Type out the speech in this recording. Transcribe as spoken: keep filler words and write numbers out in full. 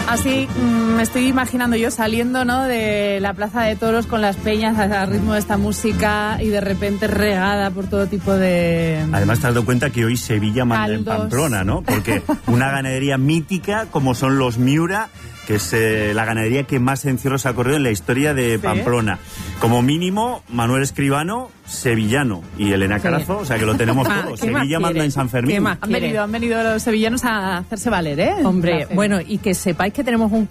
Así mm, me estoy imaginando yo saliendo, ¿no?, de la Plaza de Toros con las peñas al ritmo de esta música y de repente regada por todo tipo de... Además te has dado cuenta que hoy Sevilla manda caldos. En Pamplona, ¿no? Porque una ganadería mítica como son los Miura, que es eh, la ganadería que más encierros ha corrido en la historia de ¿Sí? Pamplona. Como mínimo, Manuel Escribano, sevillano, y Elena Carazo, sí. O sea que lo tenemos ah, todo. Sevilla manda en San Fermín. Han venido, han venido los sevillanos a hacerse valer, ¿eh? Hombre, bueno, y que sepáis que tenemos un